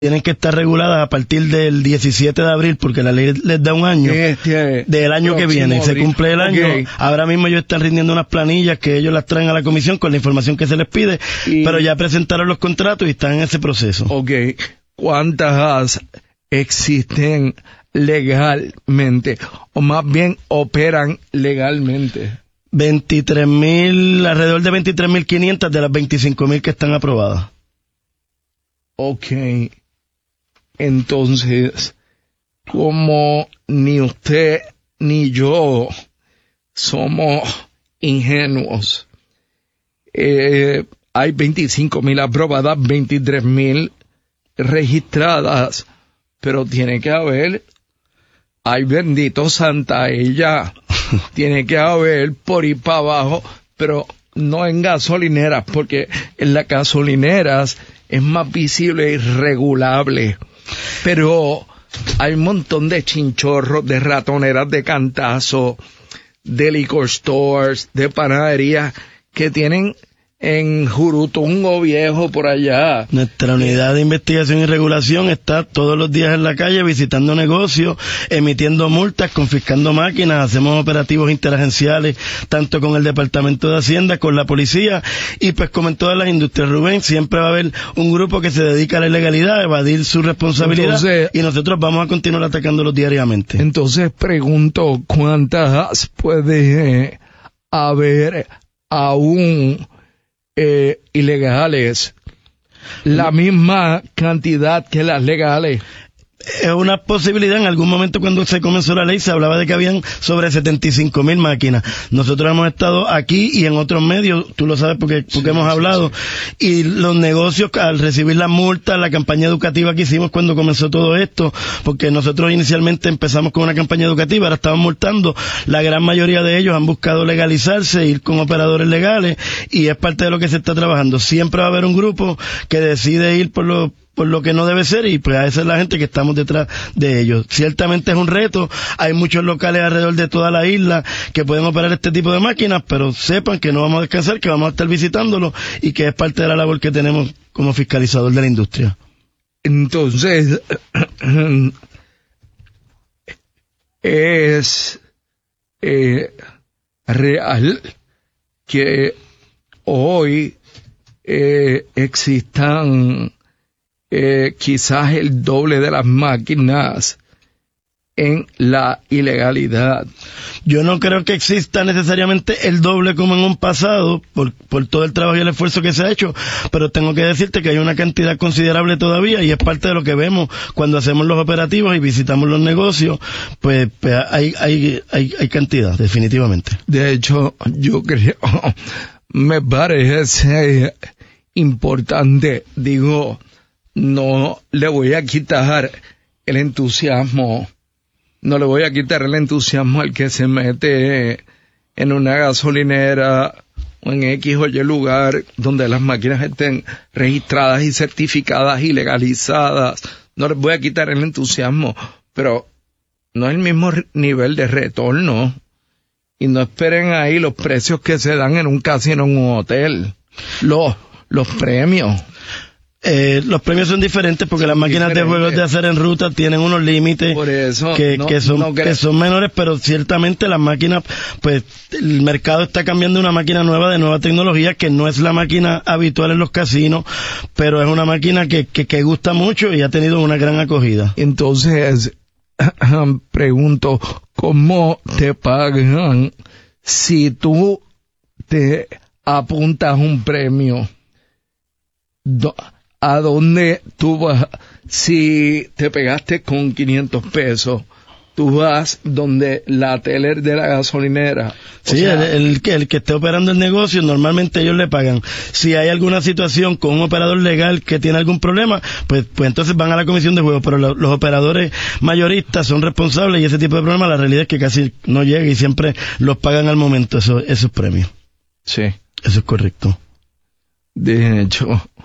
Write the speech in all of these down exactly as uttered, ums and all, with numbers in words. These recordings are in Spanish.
tienen que estar reguladas a partir del diecisiete de abril, porque la ley les da un año este del año que viene, abril. se cumple el año. Okay. Ahora mismo ellos están rindiendo unas planillas que ellos las traen a la comisión con la información que se les pide, y... pero ya presentaron los contratos y están en ese proceso. Ok, ¿cuántas existen legalmente, o más bien operan legalmente? veintitrés mil, alrededor de veintitrés mil quinientas de las veinticinco mil que están aprobadas. Ok. Entonces, como ni usted ni yo somos ingenuos, eh, hay veinticinco mil aprobadas, veintitrés mil registradas, pero tiene que haber, ay bendito Santa ella, tiene que haber por ir para abajo, pero no en gasolineras, porque en las gasolineras es más visible y regulable. Pero hay un montón de chinchorros, de ratoneras de cantazo, de liquor stores, de panaderías que tienen en Jurutungo Viejo por allá. Nuestra unidad de investigación y regulación está todos los días en la calle visitando negocios, emitiendo multas, confiscando máquinas, hacemos operativos interagenciales tanto con el Departamento de Hacienda, con la policía, y pues como en todas las industrias, Rubén, siempre va a haber un grupo que se dedica a la ilegalidad, a evadir su responsabilidad. Entonces, y nosotros vamos a continuar atacándolos diariamente. Entonces pregunto, ¿cuántas puede haber aún Eh, ilegales? La misma cantidad que las legales. Es una posibilidad. En algún momento cuando se comenzó la ley se hablaba de que habían sobre setenta y cinco mil máquinas. Nosotros hemos estado aquí y en otros medios, tú lo sabes porque, porque sí, hemos sí, hablado, sí. Y los negocios al recibir las multas, la campaña educativa que hicimos cuando comenzó todo esto, porque nosotros inicialmente empezamos con una campaña educativa, ahora estamos multando, la gran mayoría de ellos han buscado legalizarse, ir con operadores legales, y es parte de lo que se está trabajando. Siempre va a haber un grupo que decide ir por los por lo que no debe ser, y pues a esa es la gente que estamos detrás de ellos. Ciertamente es un reto, hay muchos locales alrededor de toda la isla que pueden operar este tipo de máquinas, pero sepan que no vamos a descansar, que vamos a estar visitándolos y que es parte de la labor que tenemos como fiscalizador de la industria. Entonces, es eh, real que hoy eh, existan Eh, quizás el doble de las máquinas en la ilegalidad. Yo no creo que exista necesariamente el doble como en un pasado, por, por todo el trabajo y el esfuerzo que se ha hecho, pero tengo que decirte que hay una cantidad considerable todavía, y es parte de lo que vemos cuando hacemos los operativos y visitamos los negocios, pues, pues hay, hay, hay, hay cantidad, definitivamente. De hecho, yo creo, me parece importante, digo, no le voy a quitar el entusiasmo, no le voy a quitar el entusiasmo al que se mete en una gasolinera o en X o Y lugar donde las máquinas estén registradas y certificadas y legalizadas. No les voy a quitar el entusiasmo, pero no es el mismo nivel de retorno. Y no esperen ahí los precios que se dan en un casino o en un hotel. Los, los premios. Eh, los premios son diferentes porque las máquinas diferente. de juegos de hacer en ruta tienen unos límites que, no, que, son, no que son menores, pero ciertamente las máquinas, pues el mercado está cambiando una máquina nueva de nueva tecnología que no es la máquina habitual en los casinos, pero es una máquina que, que, que gusta mucho y ha tenido una gran acogida. Entonces, pregunto, ¿cómo te pagan si tú te apuntas un premio? Do- ¿A dónde tú vas? Si te pegaste con quinientos pesos, tú vas donde la teller de la gasolinera. Sí, sea, el, el, que, el que esté operando el negocio, normalmente ellos le pagan. Si hay alguna situación con un operador legal que tiene algún problema, pues, pues entonces van a la comisión de juegos, pero lo, los operadores mayoristas son responsables y ese tipo de problemas, la realidad es que casi no llega y siempre los pagan al momento esos, esos premios. Sí. Eso es correcto. De hecho,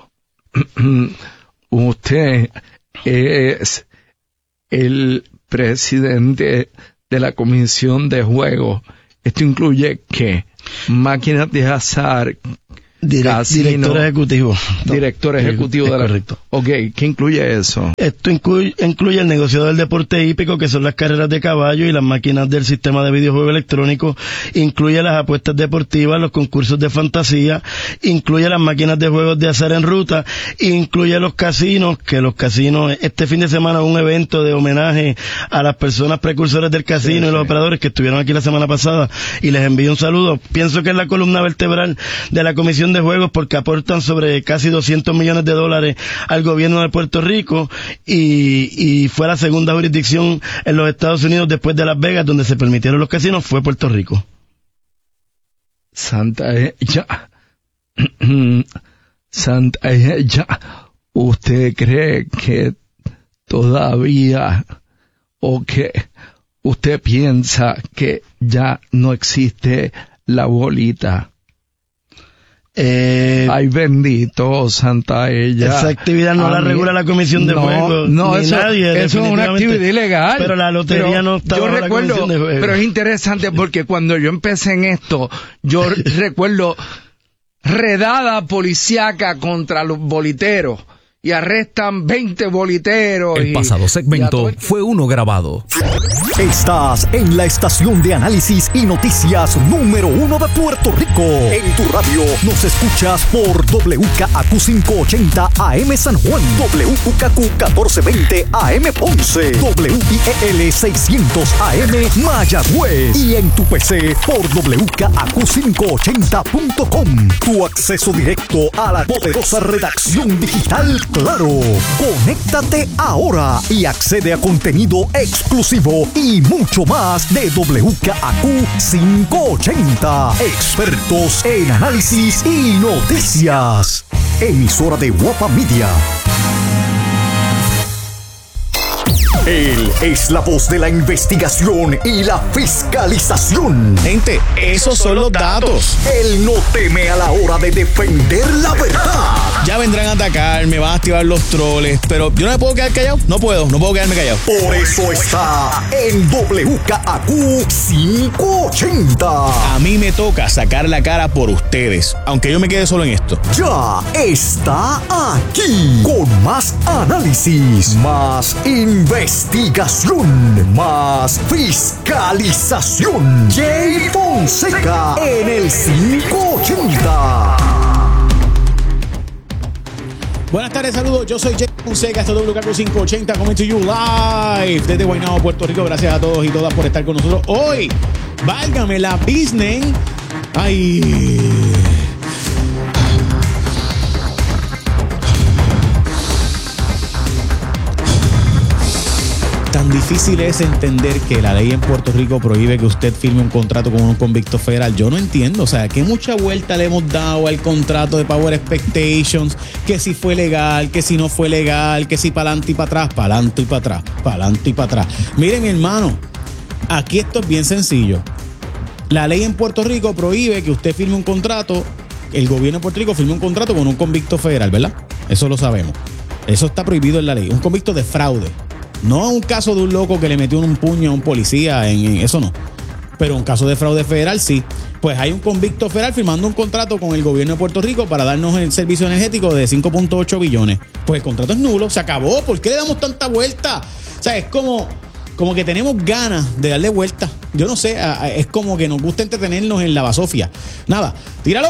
usted es el presidente de la Comisión de Juegos. Esto incluye ¿qué? Máquinas de azar, Direct, director ejecutivo. Director ejecutivo es de la... correcto. Ok, ¿qué incluye eso? Esto incluye, incluye el negocio del deporte hípico, que son las carreras de caballo y las máquinas del sistema de videojuego electrónico. Incluye las apuestas deportivas, los concursos de fantasía. Incluye las máquinas de juegos de azar en ruta. Incluye los casinos, que los casinos, este fin de semana un evento de homenaje a las personas precursores del casino sí, y los sí. operadores que estuvieron aquí la semana pasada, y les envío un saludo. Pienso que es la columna vertebral de la Comisión de Juegos, porque aportan sobre casi doscientos millones de dólares al gobierno de Puerto Rico, y, y fue la segunda jurisdicción en los Estados Unidos después de Las Vegas donde se permitieron los casinos, fue Puerto Rico. Santa ella, Santa ella, ¿usted cree que todavía o que usted piensa que ya no existe la bolita? Eh, Ay, bendito, Santa ella. Esa actividad no la mí, regula la Comisión de no, Juegos. No, ni eso, nadie, eso es una actividad ilegal. Pero la lotería pero no está yo bajo recuerdo, la Comisión de Juegos. Pero es interesante porque cuando yo empecé en esto, yo recuerdo redada policíaca contra los boliteros. Y arrestan veinte boliteros. El y, pasado segmento el... fue uno grabado. Estás en la estación de análisis y noticias número uno de Puerto Rico. En tu radio nos escuchas por W K A Q quinientos ochenta A M San Juan, W U K Q catorce veinte A M Ponce, W I E L seiscientos A M Mayagüez y en tu P C por W K A Q quinientos ochenta punto com. Tu acceso directo a la poderosa redacción digital Claro. Conéctate ahora y accede a contenido exclusivo y mucho más de W K A Q quinientos ochenta. Expertos en análisis y noticias. Emisora de Guapa Media. Él es la voz de la investigación y la fiscalización. Gente, esos son los datos. Él no teme a la hora de defender la verdad. Ya vendrán a atacar, me van a activar los troles, pero yo no me puedo quedar callado. No puedo, no puedo quedarme callado. Por eso está en W K A Q quinientos ochenta. A mí me toca sacar la cara por ustedes, aunque yo me quede solo en esto. Ya está aquí con más análisis, más investigación. Investigación más fiscalización. Jay Fonseca en el quinientos ochenta. Buenas tardes, saludos. Yo soy Jay Fonseca. Esto es W K Q quinientos ochenta. Coming to you live desde Guaynabo, Puerto Rico. Gracias a todos y todas por estar con nosotros hoy. Válgame la business. Ay. Tan difícil es entender que la ley en Puerto Rico prohíbe que usted firme un contrato con un convicto federal. Yo no entiendo, o sea, que mucha vuelta le hemos dado al contrato de Power Expectations, que si fue legal, que si no fue legal, que si para adelante y para atrás, para adelante y para atrás, para adelante y para atrás. Miren, mi hermano, aquí esto es bien sencillo. La ley en Puerto Rico prohíbe que usted firme un contrato, el gobierno de Puerto Rico firme un contrato con un convicto federal, ¿verdad? Eso lo sabemos. Eso está prohibido en la ley. Un convicto de fraude. No un caso de un loco que le metió un puño a un policía, en, en eso no. Pero un caso de fraude federal sí. Pues hay un convicto federal firmando un contrato con el gobierno de Puerto Rico para darnos el servicio energético de cinco punto ocho billones. Pues el contrato es nulo, se acabó. ¿Por qué le damos tanta vuelta? O sea, es como, como que tenemos ganas de darle vuelta. Yo no sé, es como que nos gusta entretenernos en la basofia. Nada, tíralo.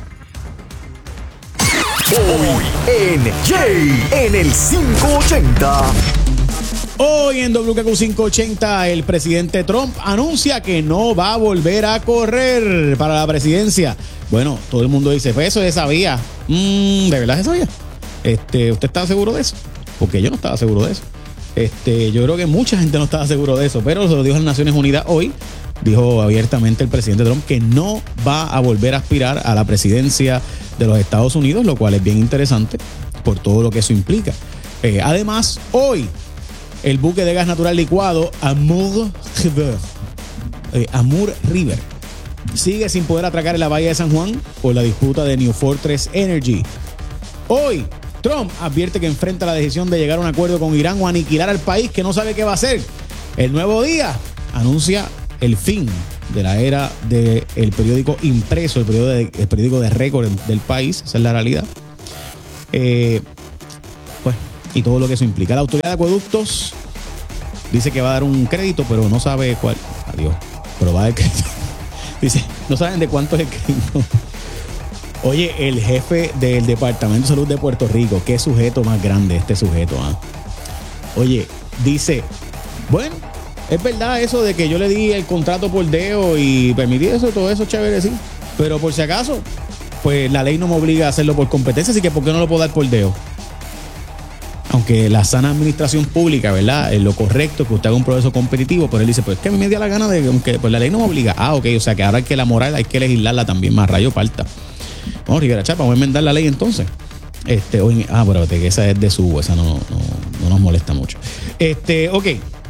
Hoy en Jay en el quinientos ochenta. Hoy en W K Q quinientos ochenta el presidente Trump anuncia que no va a volver a correr para la presidencia. Bueno, todo el mundo dice, pues eso ya sabía. Mm, ¿De verdad se sabía? Este, ¿Usted estaba seguro de eso? Porque yo no estaba seguro de eso. Este, yo creo que mucha gente no estaba seguro de eso, pero se lo dijo en Naciones Unidas hoy. Dijo abiertamente el presidente Trump que no va a volver a aspirar a la presidencia de los Estados Unidos, lo cual es bien interesante por todo lo que eso implica. Eh, además, hoy el buque de gas natural licuado Amour River, eh, Amour River sigue sin poder atracar en la bahía de San Juan por la disputa de New Fortress Energy. Hoy, Trump advierte que enfrenta la decisión de llegar a un acuerdo con Irán o aniquilar al país que no sabe qué va a hacer. El Nuevo Día anuncia el fin de la era del periódico impreso, el periódico de, el periódico de récord del país, esa es la realidad. Eh, pues, y todo lo que eso implica. La autoridad de acueductos dice que va a dar un crédito, pero no sabe cuál. Adiós. Pero va a dar crédito. Dice, no saben de cuánto es el crédito. Oye, el jefe del Departamento de Salud de Puerto Rico, qué sujeto más grande este sujeto, ¿ah? Oye, dice, bueno, es verdad eso de que yo le di el contrato por dedo y permití eso, todo eso chévere, sí. Pero por si acaso, pues la ley no me obliga a hacerlo por competencia, así que ¿por qué no lo puedo dar por dedo? Aunque la sana administración pública, ¿verdad? Es lo correcto que usted haga un proceso competitivo, pero él dice, pues es que a mí me dio la gana de que pues la ley no me obliga. Ah, ok, o sea que ahora hay que la moral, hay que legislarla también, más rayo parta. Vamos, Rivera Chapa, vamos a enmendar la ley entonces. Este, hoy, ah, pero que esa es de su, esa no, no, no nos molesta mucho. Este, ok.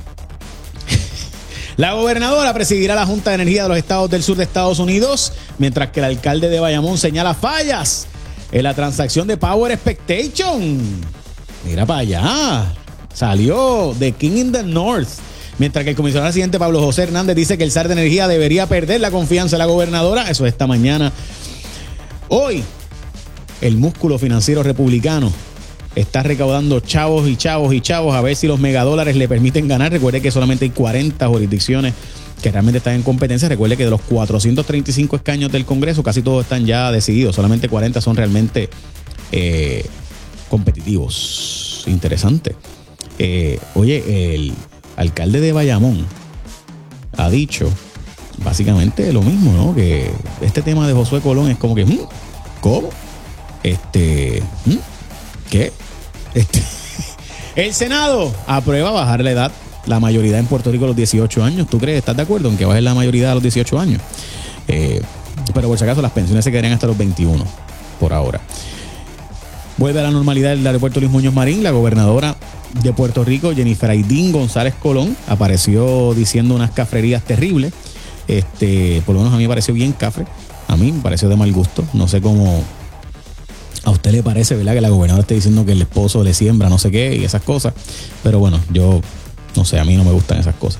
La gobernadora presidirá la Junta de Energía de los Estados del Sur de Estados Unidos, mientras que el alcalde de Bayamón señala fallas en la transacción de Power Expectation. Mira para allá. Salió The King in the North. Mientras que el comisionado residente Pablo José Hernández dice que el S A R de Energía debería perder la confianza de la gobernadora. Eso esta mañana. Hoy, el músculo financiero republicano está recaudando chavos y chavos y chavos a ver si los megadólares le permiten ganar. Recuerde que solamente hay cuarenta jurisdicciones que realmente están en competencia. Recuerde que de los cuatrocientos treinta y cinco escaños del Congreso, casi todos están ya decididos. Solamente cuarenta son realmente eh, competitivos. Interesante. Eh, oye, el alcalde de Bayamón ha dicho básicamente lo mismo, ¿no? Que este tema de Josué Colón es como que, ¿cómo? Este, ¿qué? Este, el Senado aprueba bajar la edad, la mayoría en Puerto Rico a los dieciocho años. ¿Tú crees? ¿Estás de acuerdo en que baje la mayoría a los dieciocho años? Eh, pero por si acaso las pensiones se quedarían hasta los veintiuno por ahora. Vuelve a la normalidad el aeropuerto Luis Muñoz Marín. La gobernadora de Puerto Rico, Jennifer Aydín González Colón, apareció diciendo unas cafrerías terribles. Este, por lo menos a mí me pareció bien cafre. A mí me pareció de mal gusto. No sé cómo a usted le parece, ¿verdad? Que la gobernadora esté diciendo que el esposo le siembra no sé qué y esas cosas. Pero bueno, yo no sé, a mí no me gustan esas cosas.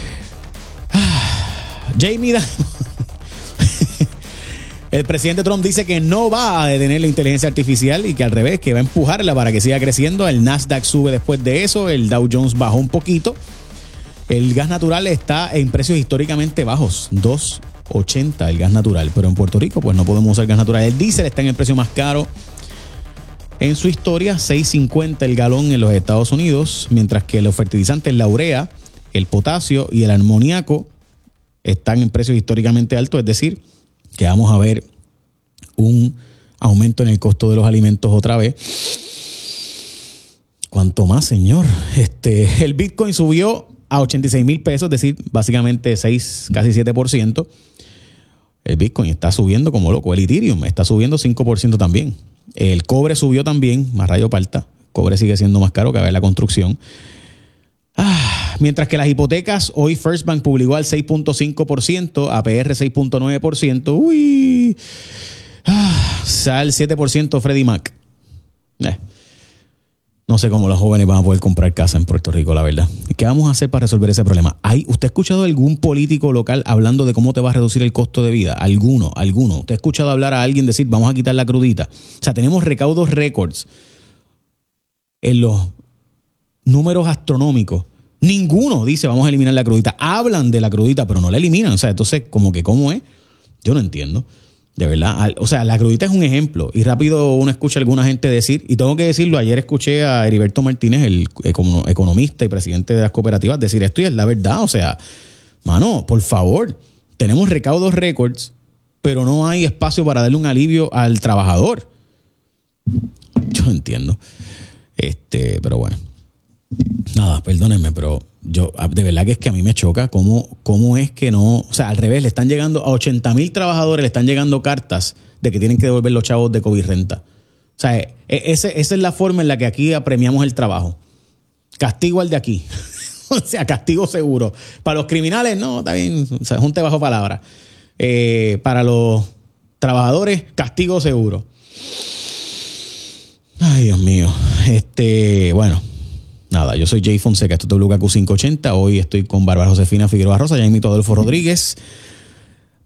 Ah, Jamie Dimon. El presidente Trump dice que no va a detener la inteligencia artificial y que al revés, que va a empujarla para que siga creciendo. El Nasdaq sube después de eso, el Dow Jones bajó un poquito. El gas natural está en precios históricamente bajos, dos ochenta el gas natural, pero en Puerto Rico pues no podemos usar gas natural. El diésel está en el precio más caro en su historia, seis cincuenta el galón en los Estados Unidos, mientras que los fertilizantes, la urea, el potasio y el amoníaco están en precios históricamente altos, es decir, que vamos a ver un aumento en el costo de los alimentos otra vez. ¿Cuánto más, señor? Este, el Bitcoin subió a ochenta y seis mil pesos, es decir, básicamente seis, casi siete por ciento. El Bitcoin está subiendo como loco. El Ethereum está subiendo cinco por ciento también. El cobre subió también, más rayo parta. El cobre sigue siendo más caro que a ver la construcción. Ah, mientras que las hipotecas, hoy First Bank publicó al seis punto cinco por ciento, A P R seis punto nueve por ciento. Uy. Ah, Sal siete por ciento Freddie Mac. Eh. No sé cómo los jóvenes van a poder comprar casa en Puerto Rico, la verdad. ¿Qué vamos a hacer para resolver ese problema? ¿Hay, ¿Usted ha escuchado a algún político local hablando de cómo te va a reducir el costo de vida? ¿Alguno? ¿Alguno? ¿Usted ha escuchado hablar a alguien decir, vamos a quitar la crudita? O sea, tenemos recaudos récords en los números astronómicos. Ninguno dice, vamos a eliminar la crudita. Hablan de la crudita, pero no la eliminan. O sea, entonces, como que, ¿cómo es? Yo no entiendo. De verdad, o sea, la crudita es un ejemplo y rápido uno escucha a alguna gente decir, y tengo que decirlo, ayer escuché a Heriberto Martínez, el economista y presidente de las cooperativas, decir esto y es la verdad. O sea, mano, por favor, tenemos recaudos récords, pero no hay espacio para darle un alivio al trabajador. Yo entiendo. Este, pero bueno. Nada, perdónenme, pero yo, de verdad que es que a mí me choca cómo, cómo es que no, o sea, al revés, le están llegando a ochenta mil trabajadores, le están llegando cartas de que tienen que devolver los chavos de COVID renta. O sea, ese, esa es la forma en la que aquí apremiamos el trabajo. Castigo al de aquí. O sea, castigo seguro. Para los criminales, no, está bien, o sea, junte bajo palabra. Eh, para los trabajadores, castigo seguro. Ay, Dios mío. Este, bueno. Nada, yo soy Jay Fonseca, esto es W K Q quinientos ochenta. Hoy estoy con Bárbara Josefina Figueroa Rosa, ya invito a Adolfo Rodríguez.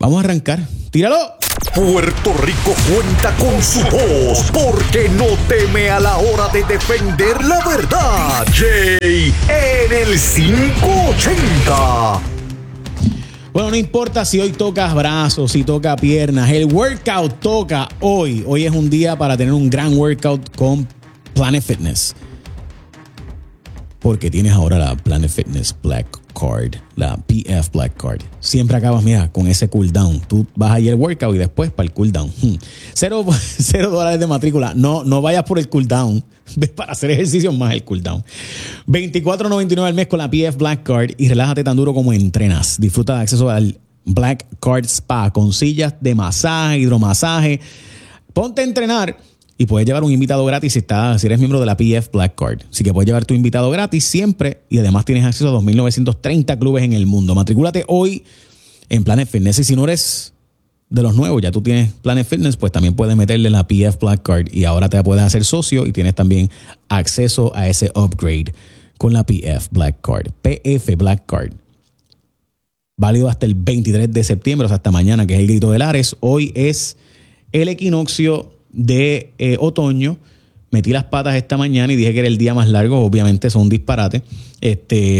Vamos a arrancar. ¡Tíralo! Puerto Rico cuenta con su voz porque no teme a la hora de defender la verdad. Jay en el quinientos ochenta. Bueno, no importa si hoy tocas brazos, si toca piernas, el workout toca hoy. Hoy es un día para tener un gran workout con Planet Fitness. Porque tienes ahora la Planet Fitness Black Card, la P F Black Card. Siempre acabas, mira, con ese cooldown. Tú vas ahí al workout y después para el cooldown. Hmm. Cero, cero dólares de matrícula. No, no vayas por el cooldown. Ves para hacer ejercicio más el cooldown. veinticuatro noventa y nueve al mes con la P F Black Card y relájate tan duro como entrenas. Disfruta de acceso al Black Card Spa con sillas de masaje, hidromasaje. Ponte a entrenar. Y puedes llevar un invitado gratis si, estás, si eres miembro de la P F Black Card. Así que puedes llevar tu invitado gratis siempre y además tienes acceso a dos mil novecientos treinta clubes en el mundo. Matricúlate hoy en Planet Fitness y si no eres de los nuevos, ya tú tienes Planet Fitness, pues también puedes meterle la P F Black Card y ahora te puedes hacer socio y tienes también acceso a ese upgrade con la P F Black Card. P F Black Card. Válido hasta el veintitrés de septiembre, o sea, hasta mañana, que es el Grito de Lares. Hoy es el equinoccio de eh, otoño. Metí las patas esta mañana y dije que era el día más largo. Obviamente son un disparate. Este,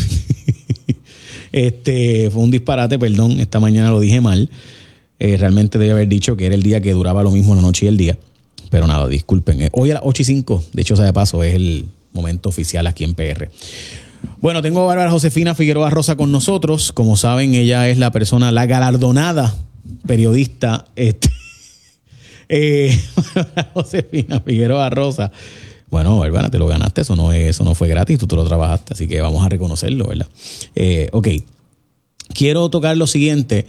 este fue un disparate, perdón. Esta mañana lo dije mal. Eh, realmente debí haber dicho que era el día que duraba lo mismo la noche y el día. Pero nada, disculpen. Eh, hoy a las ocho y cinco, de hecho, sea de paso, es el momento oficial aquí en P R. Bueno, tengo a Bárbara Josefina Figueroa Rosa con nosotros. Como saben, ella es la persona, la galardonada periodista, este, Eh, Josefina Figueroa Rosa. Bueno, Bárbara, te lo ganaste, eso no, es, eso no fue gratis, tú te lo trabajaste, así que vamos a reconocerlo, ¿verdad? Eh, ok, quiero tocar lo siguiente.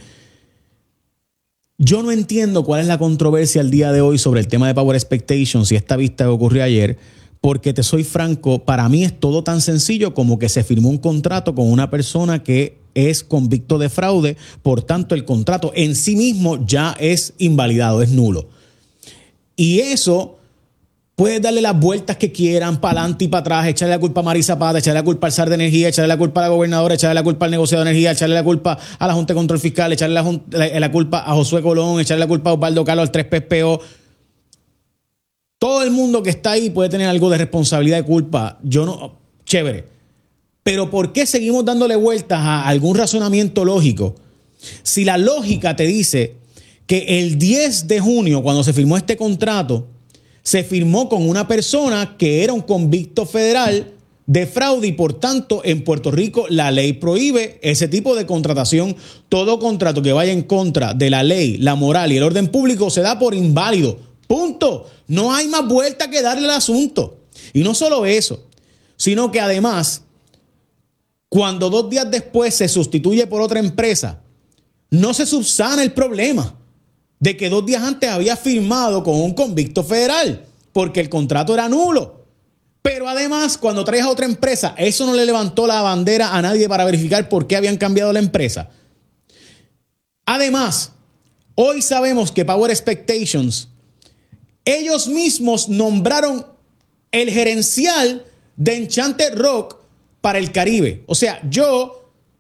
Yo no entiendo cuál es la controversia el día de hoy sobre el tema de Power Expectations y esta vista que ocurrió ayer, porque te soy franco, para mí es todo tan sencillo como que se firmó un contrato con una persona que es convicto de fraude, por tanto el contrato en sí mismo ya es invalidado, es nulo. Y eso puedes darle las vueltas que quieran, para adelante y para atrás, echarle la culpa a Mari Zapata, echarle la culpa al S A R de Energía, echarle la culpa a la gobernadora, echarle la culpa al negociado de energía, echarle la culpa a la Junta de Control Fiscal, echarle la, la, la culpa a Josué Colón, echarle la culpa a Osvaldo Carlos, al tres P P O. Todo el mundo que está ahí puede tener algo de responsabilidad y culpa. Yo no, chévere. Pero ¿por qué seguimos dándole vueltas a algún razonamiento lógico? Si la lógica te dice que el diez de junio, cuando se firmó este contrato, se firmó con una persona que era un convicto federal de fraude y por tanto en Puerto Rico la ley prohíbe ese tipo de contratación. Todo contrato que vaya en contra de la ley, la moral y el orden público se da por inválido. Punto. No hay más vuelta que darle al asunto. Y no solo eso, sino que además, cuando dos días después se sustituye por otra empresa, no se subsana el problema de que dos días antes había firmado con un convicto federal, porque el contrato era nulo. Pero además, cuando traes a otra empresa, eso no le levantó la bandera a nadie para verificar por qué habían cambiado la empresa. Además, hoy sabemos que Power Expectations, ellos mismos nombraron el gerencial de Enchanted Rock para el Caribe. O sea, yo,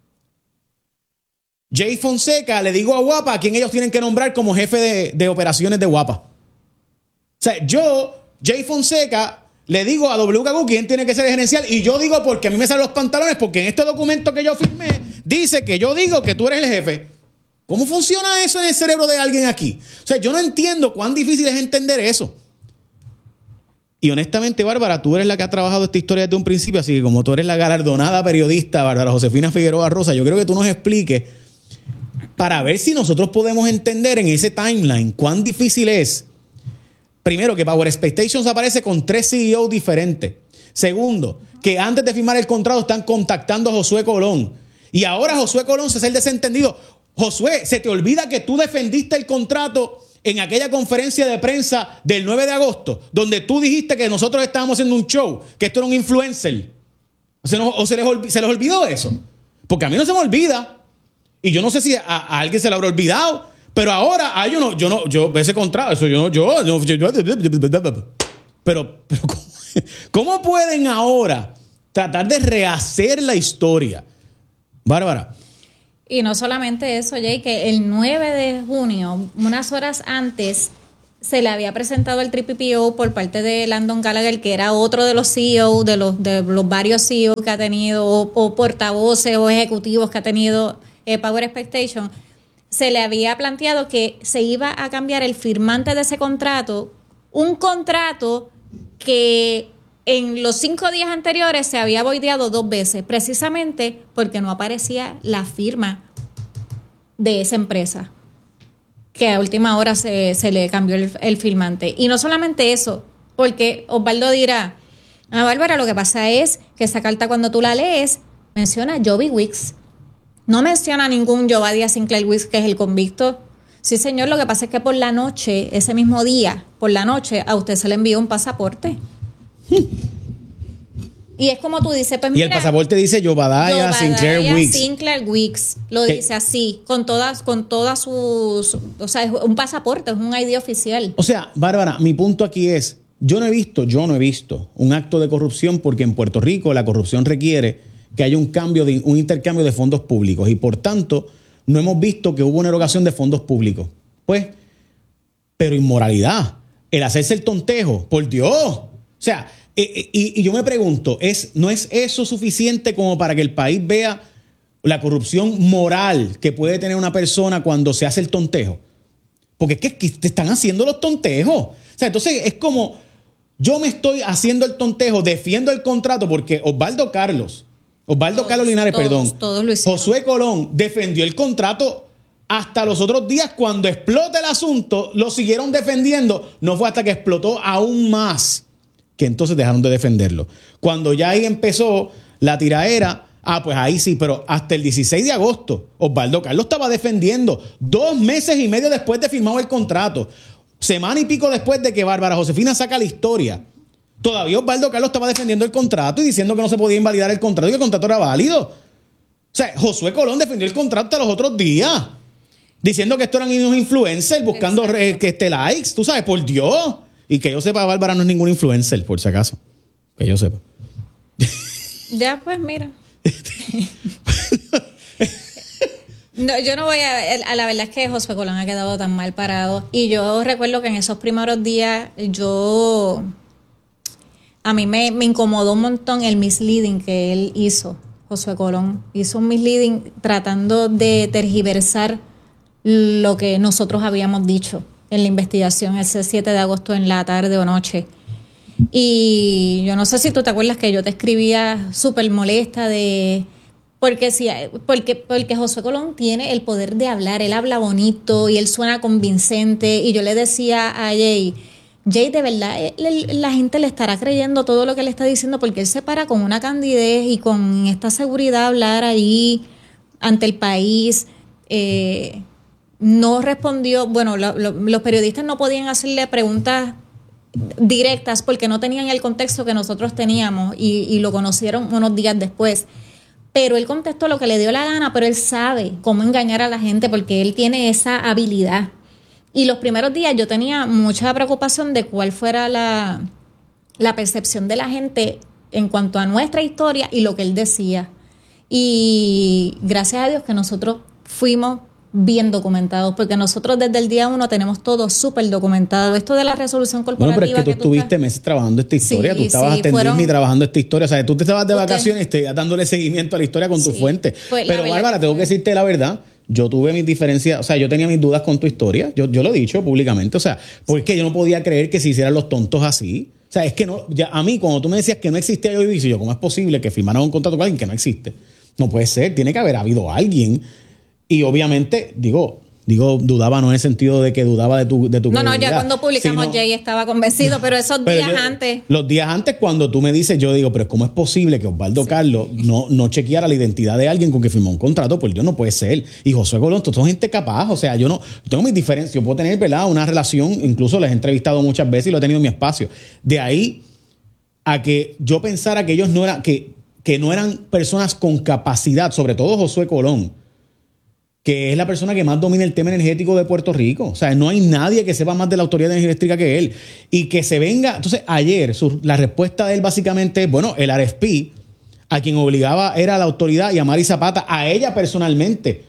Jay Fonseca, le digo a Guapa a quien ellos tienen que nombrar como jefe de, de operaciones de Guapa. O sea, yo, Jay Fonseca, le digo a W K Q quién tiene que ser el gerencial y yo digo porque a mí me salen los pantalones porque en este documento que yo firmé dice que yo digo que tú eres el jefe. ¿Cómo funciona eso en el cerebro de alguien aquí? O sea, yo no entiendo cuán difícil es entender eso. Y honestamente, Bárbara, tú eres la que ha trabajado esta historia desde un principio, así que como tú eres la galardonada periodista, Bárbara Josefina Figueroa Rosa, yo creo que tú nos expliques para ver si nosotros podemos entender en ese timeline cuán difícil es. Primero, que Power Expectations aparece con tres C E Os diferentes. Segundo, que antes de firmar el contrato están contactando a Josué Colón. Y ahora Josué Colón se hace el desentendido. Josué, se te olvida que tú defendiste el contrato en aquella conferencia de prensa del nueve de agosto, donde tú dijiste que nosotros estábamos haciendo un show, que esto era un influencer. ¿O se, nos, o se, les, olvid, se les olvidó eso? Porque a mí no se me olvida. Y yo no sé si a, a alguien se le habrá olvidado. Pero ahora, ah, yo no, yo no, yo, ese contrato, eso yo no, yo, yo, yo, yo pero, pero ¿cómo, ¿cómo pueden ahora tratar de rehacer la historia? Bárbara, Y no solamente eso, Jay, que el nueve de junio, unas horas antes, se le había presentado el T P P O por parte de Landon Gallagher, que era otro de los C E O, de los, de los varios C E O que ha tenido, o, o portavoces o ejecutivos que ha tenido eh, Power Expectation. Se le había planteado que se iba a cambiar el firmante de ese contrato, un contrato que en los cinco días anteriores se había voideado dos veces, precisamente porque no aparecía la firma de esa empresa, que a última hora se, se le cambió el, el firmante. Y no solamente eso, porque Osvaldo dirá, ah, Bárbara, lo que pasa es que esa carta cuando tú la lees, menciona Joby Wicks. No menciona ningún Jovadiah Sinclair Wicks, que es el convicto. Sí, señor, lo que pasa es que por la noche, ese mismo día, por la noche, a usted se le envió un pasaporte. Y es como tú dices, pues y mira, el pasaporte dice Jovadiah Sinclair Wicks. Sinclair Wicks, lo dice así, con todas, con todas sus, o sea, es un pasaporte, es un I D oficial. O sea, Bárbara, mi punto aquí es, yo no he visto, yo no he visto un acto de corrupción, porque en Puerto Rico la corrupción requiere que haya un cambio de un intercambio de fondos públicos y por tanto no hemos visto que hubo una erogación de fondos públicos. Pues, pero inmoralidad, el hacerse el tontejo, por Dios. O sea, y, y, y yo me pregunto, ¿es, ¿no es eso suficiente como para que el país vea la corrupción moral que puede tener una persona cuando se hace el tontejo? Porque es que, que te están haciendo los tontejos. O sea, entonces es como, yo me estoy haciendo el tontejo, defiendo el contrato porque Osvaldo Carlos, Osvaldo todos, Carlos Linares, todos, perdón, todos lo hicieron. Josué Colón defendió el contrato hasta los otros días. Cuando explota el asunto, lo siguieron defendiendo. No fue hasta que explotó aún más que entonces dejaron de defenderlo. Cuando ya ahí empezó la tiraera, ah, pues ahí sí, pero hasta el dieciséis de agosto, Osvaldo Carlos estaba defendiendo, dos meses y medio después de firmado el contrato, semana y pico después de que Bárbara Josefina saca la historia, todavía Osvaldo Carlos estaba defendiendo el contrato y diciendo que no se podía invalidar el contrato y que el contrato era válido. O sea, Josué Colón defendió el contrato hasta los otros días, diciendo que esto eran unos influencers buscando re, que este likes, tú sabes, por Dios. Y que yo sepa, Bárbara no es ningún influencer, por si acaso. Que yo sepa. Ya, pues mira. No, yo no voy a, a... La verdad es que Josué Colón ha quedado tan mal parado. Y yo recuerdo que en esos primeros días yo... A mí me, me incomodó un montón el misleading que él hizo, Josué Colón. Hizo un misleading tratando de tergiversar lo que nosotros habíamos dicho en la investigación ese siete de agosto en la tarde o noche. Y yo no sé si tú te acuerdas que yo te escribía súper molesta de... Porque, sí, porque, porque Josué Colón tiene el poder de hablar, él habla bonito y él suena convincente. Y yo le decía a Jay, Jay, de verdad, él, la gente le estará creyendo todo lo que le está diciendo porque él se para con una candidez y con esta seguridad de hablar ahí ante el país. Eh... No respondió, bueno, lo, lo, los periodistas no podían hacerle preguntas directas porque no tenían el contexto que nosotros teníamos y, y lo conocieron unos días después. Pero él contestó lo que le dio la gana, pero él sabe cómo engañar a la gente porque él tiene esa habilidad. Y los primeros días yo tenía mucha preocupación de cuál fuera la, la percepción de la gente en cuanto a nuestra historia y lo que él decía. Y gracias a Dios que nosotros fuimos bien documentados, porque nosotros desde el día uno tenemos todo súper documentado. Esto de la resolución corporativa... Bueno, pero es que tú, que tú estuviste estás... meses trabajando esta historia, sí, tú estabas sí, atendiendo fueron... y trabajando esta historia, o sea, tú te estabas de okay. vacaciones y dándole seguimiento a la historia con sí. tu fuente. Pues, pero Bárbara, tengo que decirte la verdad, yo tuve mis diferencias, o sea, yo tenía mis dudas con tu historia, yo, yo lo he dicho públicamente, o sea, porque yo no podía creer que se hicieran los tontos así. O sea, es que no, ya a mí, cuando tú me decías que no existía yo dije, yo, ¿cómo es posible que firmaran un contrato con alguien que no existe? No puede ser, tiene que haber habido alguien. Y obviamente, digo... Digo, dudaba no en el sentido de que dudaba de tu de tu No, no, ya cuando publicamos sino, Jay estaba convencido, pero esos pero días yo, antes... Los días antes cuando tú me dices, yo digo, pero ¿cómo es posible que Osvaldo sí. Carlos no, no chequeara la identidad de alguien con que firmó un contrato? Pues yo no puede ser. Y Josué Colón, todos son gente capaz, o sea, yo no... Tengo mis diferencias, yo puedo tener, ¿verdad?, una relación, incluso les he entrevistado muchas veces y lo he tenido en mi espacio. De ahí a que yo pensara que ellos no eran, que, que no eran personas con capacidad, sobre todo Josué Colón, que es la persona que más domina el tema energético de Puerto Rico. O sea, no hay nadie que sepa más de la Autoridad de Energía Eléctrica que él. Y que se venga... Entonces, ayer, su, la respuesta de él básicamente es, bueno, el R F P, a quien obligaba era la autoridad y a Mari Zapata, a ella personalmente,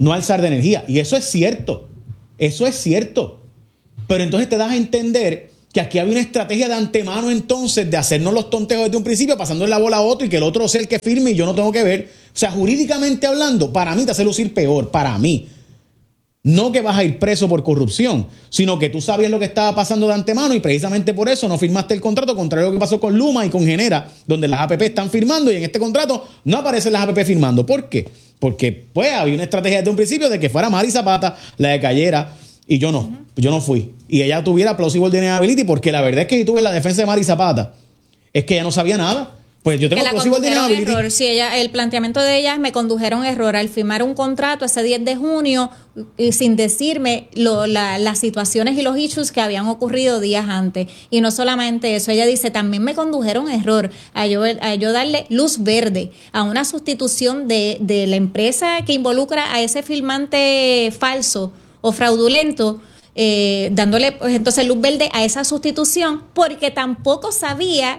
no alzar de energía. Y eso es cierto. Eso es cierto. Pero entonces te das a entender que aquí había una estrategia de antemano entonces de hacernos los tonteos desde un principio, pasando la bola a otro y que el otro sea el que firme y yo no tengo que ver. O sea, jurídicamente hablando, para mí te hace lucir peor, para mí. No que vas a ir preso por corrupción, sino que tú sabías lo que estaba pasando de antemano y precisamente por eso no firmaste el contrato, contrario a lo que pasó con Luma y con Genera, donde las A P P están firmando y en este contrato no aparecen las A P P firmando. ¿Por qué? Porque pues había una estrategia desde un principio de que fuera Mari Zapata la de cayera y yo no, uh-huh. yo no fui. Y ella tuviera plausible deniability porque la verdad es que si tuve la defensa de Mari Zapata, es que ella no sabía nada. Pues yo tengo plausible deniability. Sí, ella, el planteamiento de ella me condujeron error al firmar un contrato ese diez de junio y sin decirme lo, la, las situaciones y los issues que habían ocurrido días antes. Y no solamente eso, ella dice, también me condujeron error a yo, a yo darle luz verde a una sustitución de, de la empresa que involucra a ese firmante falso o fraudulento, eh, dándole pues, entonces luz verde a esa sustitución porque tampoco sabía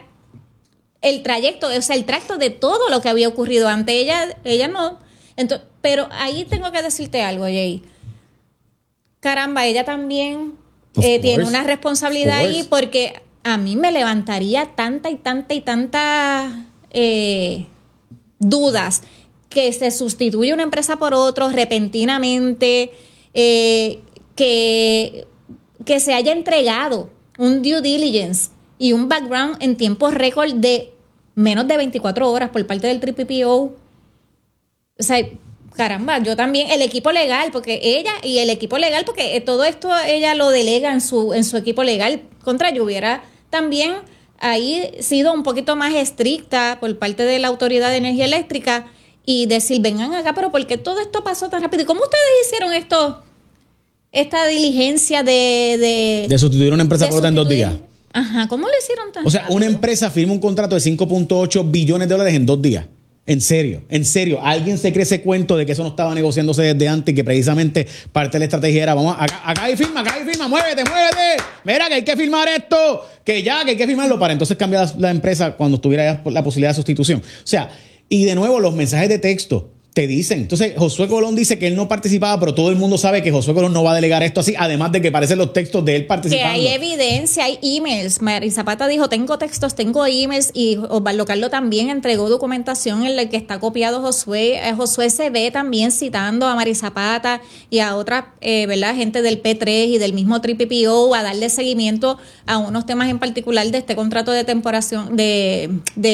el trayecto, o sea, el tracto de todo lo que había ocurrido antes. Ella, ella no. Entonces, pero ahí tengo que decirte algo, Jay. Caramba, ella también eh, tiene una responsabilidad ahí porque a mí me levantaría tanta y tanta y tanta eh, dudas que se sustituye una empresa por otra repentinamente, eh, que, que se haya entregado un due diligence y un background en tiempo récord de menos de veinticuatro horas por parte del T P P O. O sea, caramba, yo también, el equipo legal, porque ella y el equipo legal, porque todo esto ella lo delega en su, en su equipo legal. Contra, yo hubiera también ahí sido un poquito más estricta por parte de la Autoridad de Energía Eléctrica y decir, vengan acá, pero ¿por qué todo esto pasó tan rápido? ¿Y cómo ustedes hicieron esto, esta diligencia de... De, de sustituir una empresa por otra en dos días? Ajá, ¿cómo lo hicieron tan O sea, rápido? una empresa firma un contrato de cinco punto ocho billones de dólares en dos días. En serio, en serio. ¿Alguien se cree ese cuento de que eso no estaba negociándose desde antes y que precisamente parte de la estrategia era, vamos, acá, acá hay firma, acá hay firma, muévete, muévete. Mira que hay que firmar esto, que ya, que hay que firmarlo para entonces cambiar la, la empresa cuando tuviera la posibilidad de sustitución. O sea, y de nuevo los mensajes de texto te dicen. Entonces, Josué Colón dice que él no participaba, pero todo el mundo sabe que Josué Colón no va a delegar esto así, además de que aparecen los textos de él participando. Que hay evidencia, hay emails. Mari Zapata dijo, tengo textos, tengo emails, y Osvaldo Carlos también entregó documentación en la que está copiado Josué. Josué se ve también citando a Mari Zapata y a otra, eh, ¿verdad?, gente del P tres y del mismo T P P O a darle seguimiento a unos temas en particular de este contrato de temporación, de,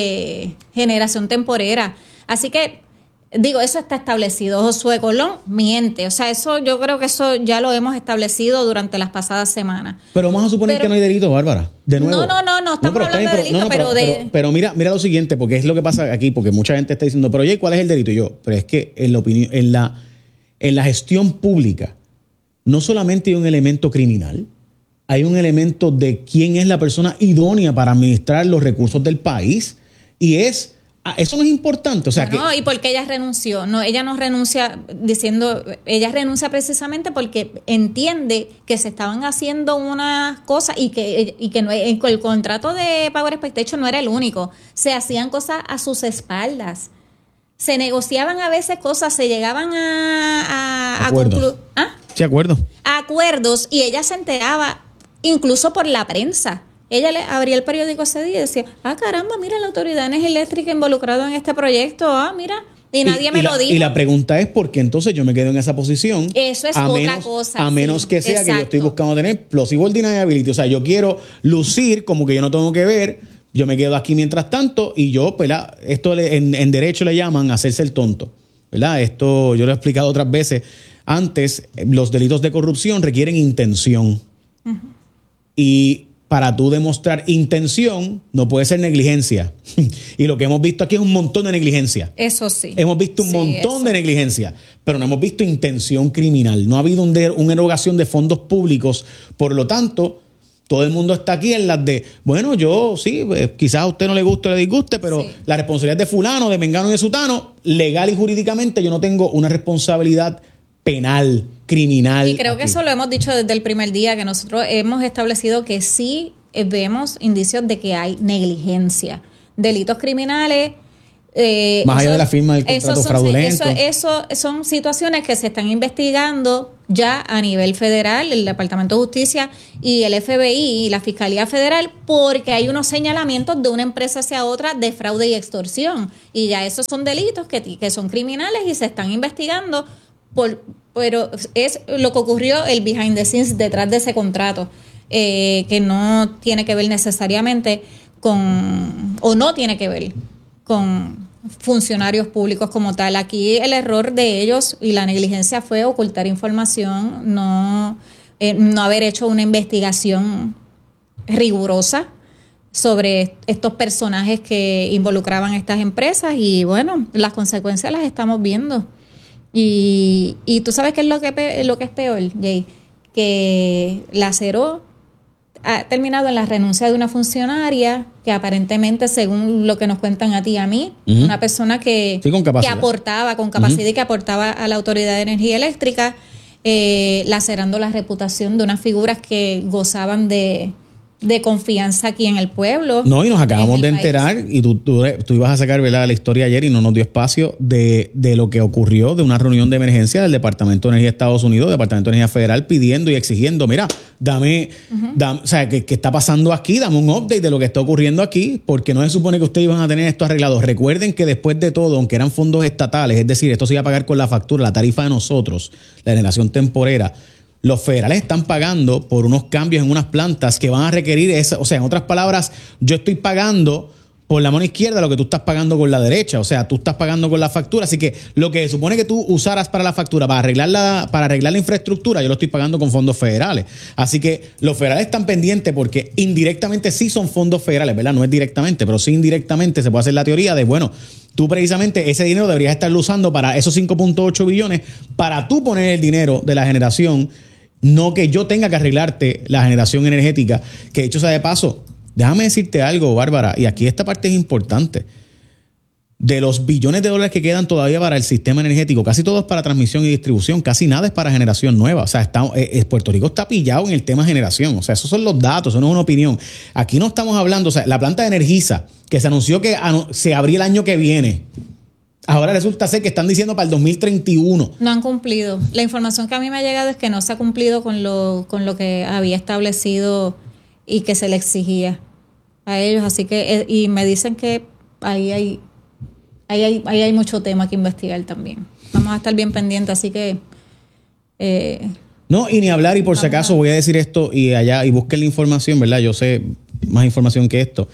de generación temporera. Así que digo, eso está establecido. Josué Colón miente. O sea, eso yo creo que eso ya lo hemos establecido durante las pasadas semanas. Pero vamos a suponer pero, que no hay delito, Bárbara. De nuevo. No, no, no, no estamos no, hablando bien, pero, de delito, no, no, pero, pero de... Pero, pero mira, mira lo siguiente, porque es lo que pasa aquí, porque mucha gente está diciendo, pero oye, ¿cuál es el delito? Y yo, pero es que en la opinión, en la, en la gestión pública, no solamente hay un elemento criminal, hay un elemento de quién es la persona idónea para administrar los recursos del país, y es... Ah, eso no es importante, o sea, no, que... y porque ella renunció, no, ella no renuncia diciendo, ella renuncia precisamente porque entiende que se estaban haciendo unas cosas y que, y que no, el contrato de Power Expectation no era el único, se hacían cosas a sus espaldas, se negociaban a veces cosas, se llegaban a, a, a conclu- ¿Ah? Sí, acuerdo. a acuerdos y ella se enteraba incluso por la prensa. Ella le abría el periódico ese día y decía, ah, caramba, mira la Autoridad de Energía Eléctrica involucrada en este proyecto, ah, mira, y nadie y, me y lo la, dijo. Y la pregunta es por qué entonces yo me quedo en esa posición. Eso es a otra menos, cosa. A menos sí, que sea exacto. que yo estoy buscando tener plausible deniability. O sea, yo quiero lucir como que yo no tengo que ver, yo me quedo aquí mientras tanto y yo, ¿verdad? Esto le, en, en derecho le llaman hacerse el tonto, ¿verdad? Esto yo lo he explicado otras veces. Antes, los delitos de corrupción requieren intención. Uh-huh. Y para tú demostrar intención, no puede ser negligencia. Y lo que hemos visto aquí es un montón de negligencia. Eso sí. Hemos visto un sí, montón eso. de negligencia, pero no hemos visto intención criminal. No ha habido un de, una erogación de fondos públicos. Por lo tanto, todo el mundo está aquí en las de, bueno, yo sí, pues, quizás a usted no le guste o le disguste, pero sí. La responsabilidad de fulano, de mengano y de sutano, legal y jurídicamente yo no tengo una responsabilidad penal, criminal. Y creo aquí. que eso lo hemos dicho desde el primer día, que nosotros hemos establecido que sí vemos indicios de que hay negligencia. Delitos criminales, Eh, Más allá eso, de la firma del contrato son, fraudulento. Eso, eso son situaciones que se están investigando ya a nivel federal, el Departamento de Justicia y el F B I y la Fiscalía Federal, porque hay unos señalamientos de una empresa hacia otra de fraude y extorsión. Y ya esos son delitos que, que son criminales y se están investigando, por, pero es lo que ocurrió, el behind the scenes detrás de ese contrato, eh, que no tiene que ver necesariamente con, o no tiene que ver con funcionarios públicos como tal. Aquí el error de ellos y la negligencia fue ocultar información, no, eh, no haber hecho una investigación rigurosa sobre estos personajes que involucraban a estas empresas y bueno, las consecuencias las estamos viendo. Y, y tú sabes qué es lo que, lo que es peor, Jay, que la Acero ha terminado en la renuncia de una funcionaria que aparentemente, según lo que nos cuentan a ti y a mí, uh-huh. una persona que, sí, que aportaba con capacidad uh-huh. y que aportaba a la Autoridad de Energía Eléctrica, eh, lacerando la reputación de unas figuras que gozaban de, de confianza aquí en el pueblo. No, y nos acabamos de enterar, país. y tú, tú, tú ibas a sacar, ¿verdad?, la historia ayer y no nos dio espacio de, de lo que ocurrió de una reunión de emergencia del Departamento de Energía de Estados Unidos, Departamento de Energía Federal, pidiendo y exigiendo, mira, dame, uh-huh. dame o sea, ¿qué, ¿qué está pasando aquí? Dame un update de lo que está ocurriendo aquí, porque no se supone que ustedes iban a tener esto arreglado. Recuerden que después de todo, aunque eran fondos estatales, es decir, esto se iba a pagar con la factura, la tarifa de nosotros, la generación temporera, los federales están pagando por unos cambios en unas plantas que van a requerir esa, o sea, en otras palabras, yo estoy pagando por la mano izquierda lo que tú estás pagando con la derecha, o sea, tú estás pagando con la factura, así que lo que supone que tú usaras para la factura, para arreglar la, para arreglar la infraestructura, yo lo estoy pagando con fondos federales. Así que los federales están pendientes porque indirectamente sí son fondos federales, ¿verdad? No es directamente, pero sí indirectamente se puede hacer la teoría de, bueno, tú precisamente ese dinero deberías estarlo usando para esos cinco punto ocho billones, para tú poner el dinero de la generación, no que yo tenga que arreglarte la generación energética, que dicho sea de paso, déjame decirte algo, Bárbara, y aquí esta parte es importante. De los billones de dólares que quedan todavía para el sistema energético, casi todo es para transmisión y distribución, casi nada es para generación nueva. O sea, está, eh, Puerto Rico está pillado en el tema generación. O sea, esos son los datos, eso no es una opinión. Aquí no estamos hablando, o sea, la planta de Energisa, que se anunció que anu- se abría el año que viene. Ahora resulta ser que están diciendo para el dos mil treinta y uno. No han cumplido. La información que a mí me ha llegado es que no se ha cumplido con lo, con lo que había establecido y que se le exigía a ellos. Así que, y me dicen que ahí hay, ahí hay, ahí hay mucho tema que investigar también. Vamos a estar bien pendientes, así que... Eh, no, y ni hablar, y por si acaso voy a decir esto y allá, y busquen la información, ¿verdad? Yo sé más información que esto.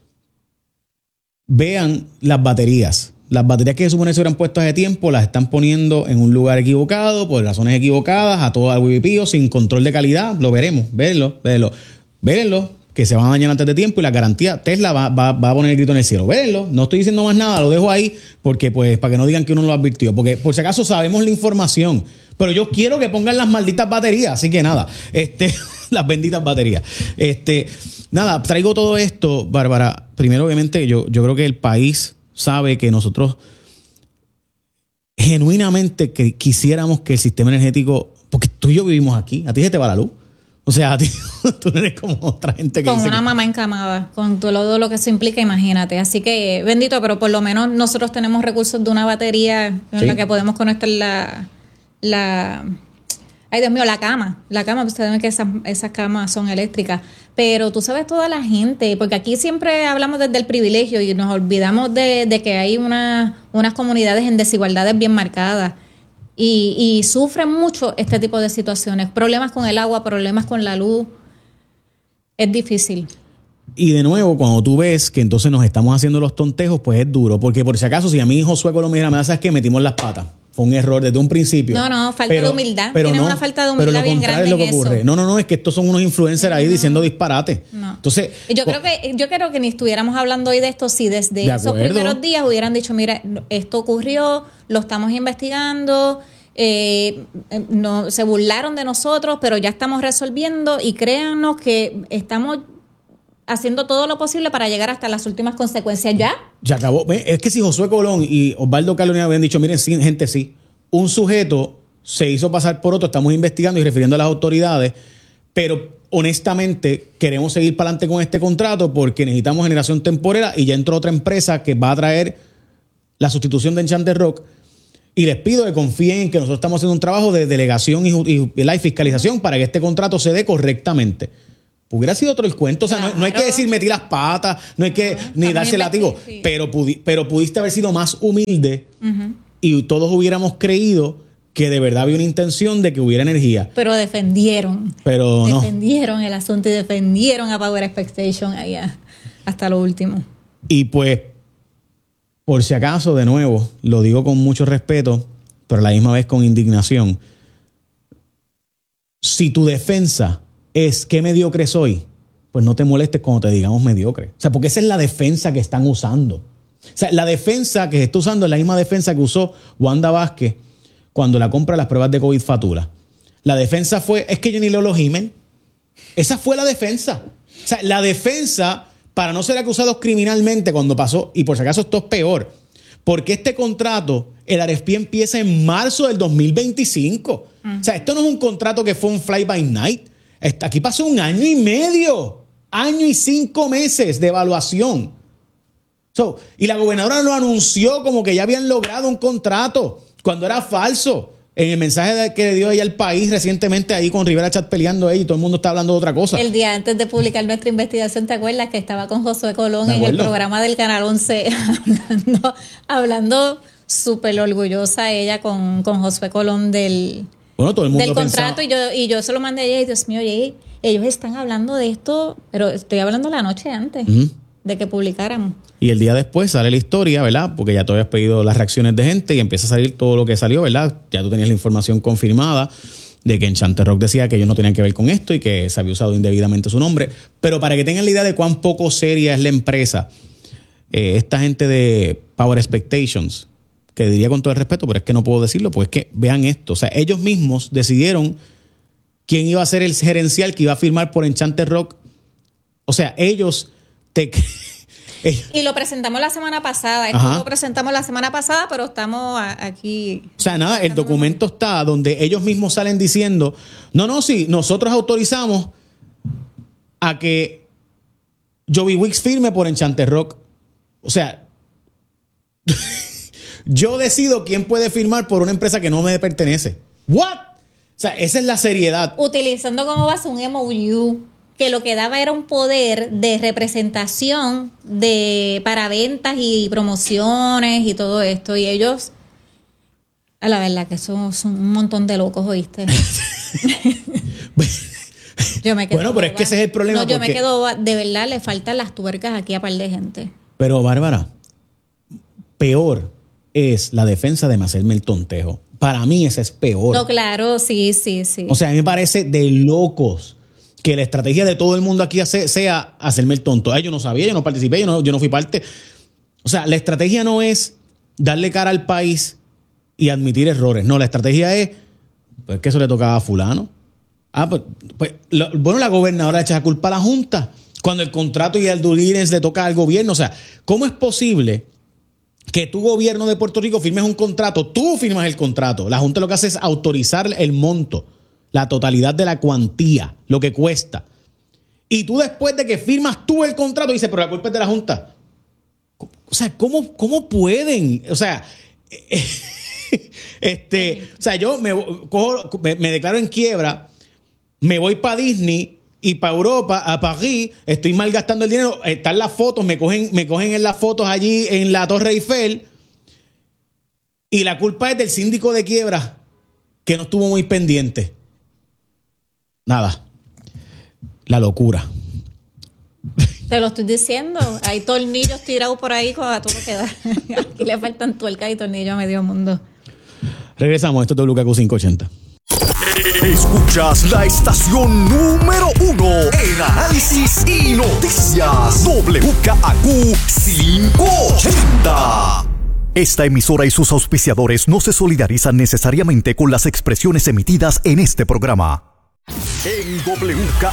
Vean las baterías. Las baterías que se supone se hubieran puesto hace tiempo las están poniendo en un lugar equivocado, por razones equivocadas, a todo al huipío, sin control de calidad. Lo veremos, véanlo, véanlo, véanlo, que se van a dañar antes de tiempo y la garantía, Tesla va, va, va a poner el grito en el cielo. Véanlo, no estoy diciendo más nada, lo dejo ahí, porque pues para que no digan que uno lo advirtió, porque por si acaso sabemos la información, pero yo quiero que pongan las malditas baterías, así que nada, este, las benditas baterías. Este, nada, traigo todo esto, Bárbara. Primero, obviamente, yo, yo creo que el país sabe que nosotros genuinamente que quisiéramos que el sistema energético, porque tú y yo vivimos aquí, a ti se te va la luz. O sea, a ti, tú no eres como otra gente que con dice una que... mamá encamada, con todo lo que eso implica, imagínate. Así que, bendito, pero por lo menos nosotros tenemos recursos de una batería en ¿sí? la que podemos conectar la... la ay, Dios mío, la cama. La cama, ustedes saben que esas, esas camas son eléctricas. Pero tú sabes toda la gente, porque aquí siempre hablamos desde el privilegio y nos olvidamos de, de que hay una, unas comunidades en desigualdades bien marcadas. Y, y sufren mucho este tipo de situaciones. Problemas con el agua, problemas con la luz. Es difícil. Y de nuevo, cuando tú ves que entonces nos estamos haciendo los tontejos, pues es duro. Porque por si acaso, si a mi Josué Colombiana me da, ¿sabes qué? Metimos las patas. Fue un error desde un principio. No, no, falta pero, de humildad. Pero Tienes no, una falta de humildad pero lo bien contrario grande es lo que en ocurre. eso. No, no, no, es que estos son unos influencers ahí no, diciendo disparate. No. Entonces, yo pues, creo que yo creo que ni estuviéramos hablando hoy de esto si desde de esos acuerdo. primeros días hubieran dicho, mira, esto ocurrió, lo estamos investigando, eh, no, se burlaron de nosotros, pero ya estamos resolviendo y créannos que estamos haciendo todo lo posible para llegar hasta las últimas consecuencias. ¿Ya? Se acabó. Es que si Josué Colón y Osvaldo Carolina habían dicho, miren, sí, gente, sí, un sujeto se hizo pasar por otro, estamos investigando y refiriendo a las autoridades, pero honestamente queremos seguir para adelante con este contrato porque necesitamos generación temporera y ya entró otra empresa que va a traer la sustitución de Enchanted Rock. Y les pido que confíen en que nosotros estamos haciendo un trabajo de delegación y, y, y la fiscalización para que este contrato se dé correctamente. Hubiera sido otro el cuento. O sea, claro. no, no hay que decir metí las patas, no hay que uh-huh. ni darse látigo. Sí. Pero, pudi- pero pudiste haber sido más humilde uh-huh. y todos hubiéramos creído que de verdad había una intención de que hubiera energía. Pero defendieron. Pero no. Defendieron el asunto y defendieron a Power Expectation allá hasta lo último. Y pues, por si acaso, de nuevo, lo digo con mucho respeto, pero a la misma vez con indignación. Si tu defensa es qué mediocre soy, pues no te molestes cuando te digamos mediocre. O sea, porque esa es la defensa que están usando. O sea, la defensa que se está usando es la misma defensa que usó Wanda Vázquez cuando la compra de las pruebas de COVID Fatura. La defensa fue, es que yo ni leo los emails. Esa fue la defensa. O sea, la defensa para no ser acusados criminalmente cuando pasó, y por si acaso esto es peor, porque este contrato, el R F P empieza en marzo del dos mil veinticinco. Uh-huh. O sea, esto no es un contrato que fue un fly by night. Aquí pasó un año y medio, año y cinco meses de evaluación. So, y la gobernadora lo anunció como que ya habían logrado un contrato cuando era falso. En el mensaje que le dio ella al país recientemente ahí con Rivera Chat peleando ella y todo el mundo está hablando de otra cosa. El día antes de publicar nuestra investigación, ¿te acuerdas que estaba con Josué Colón en el programa del Canal once hablando, hablando súper orgullosa ella con, con Josué Colón del... Bueno, todo el mundo del contrato pensaba. y yo y yo se lo mandé a ella y Dios mío, oye, ellos están hablando de esto, pero estoy hablando la noche antes uh-huh. de que publicáramos. Y el día después sale la historia, ¿verdad? Porque ya tú habías pedido las reacciones de gente y empieza a salir todo lo que salió, ¿verdad? Ya tú tenías la información confirmada de que Enchanted Rock decía que ellos no tenían que ver con esto y que se había usado indebidamente su nombre. Pero para que tengan la idea de cuán poco seria es la empresa, eh, esta gente de Power Expectations, que diría con todo el respeto, pero es que no puedo decirlo, pues es que vean esto. O sea, ellos mismos decidieron quién iba a ser el gerencial que iba a firmar por Enchanted Rock. O sea, ellos te... ellos. Y lo presentamos la semana pasada. Esto lo presentamos la semana pasada, pero estamos aquí... O sea, nada, el documento está donde ellos mismos salen diciendo, no, no, sí, nosotros autorizamos a que Joey Wicks firme por Enchanted Rock. O sea... Yo decido quién puede firmar por una empresa que no me pertenece. ¿What? O sea, esa es la seriedad. Utilizando como base un M O U que lo que daba era un poder de representación de para ventas y promociones y todo esto. Y ellos, a la verdad que son, son un montón de locos, ¿oíste? Yo me quedo bueno, pero es que ese es el problema. No, yo porque... me quedo, de verdad, le faltan las tuercas aquí a par de gente. Pero, Bárbara, peor es la defensa de hacerme el tontejo. Para mí ese es peor. No, claro, sí, sí, sí. O sea, a mí me parece de locos que la estrategia de todo el mundo aquí hace, sea hacerme el tonto. Ay, yo no sabía, yo no participé, yo no, yo no fui parte. O sea, la estrategia no es darle cara al país y admitir errores. No, la estrategia es, pues que eso le tocaba a fulano. Ah, pues, pues lo, bueno, la gobernadora echa la culpa a la Junta cuando el contrato y el due diligence le toca al gobierno. O sea, ¿cómo es posible que tu gobierno de Puerto Rico firmes un contrato? Tú firmas el contrato. La Junta lo que hace es autorizar el monto, la totalidad de la cuantía, lo que cuesta. Y tú después de que firmas tú el contrato dices, pero la culpa es de la Junta. O sea, ¿cómo, cómo pueden? O sea, este, o sea, yo me, cojo, me, me declaro en quiebra, me voy para Disney y para Europa, a París, estoy malgastando el dinero. Están las fotos, me cogen, me cogen en las fotos allí en la Torre Eiffel. Y la culpa es del síndico de quiebra, que no estuvo muy pendiente. Nada. La locura. Te lo estoy diciendo. Hay tornillos tirados por ahí con a todo lo que da. Aquí le faltan tuercas y tornillos a medio mundo. Regresamos. Esto es W K Q quinientos ochenta. Escuchas la estación número uno en análisis y noticias. W K Q quinientos ochenta. Esta emisora y sus auspiciadores no se solidarizan necesariamente con las expresiones emitidas en este programa. En W K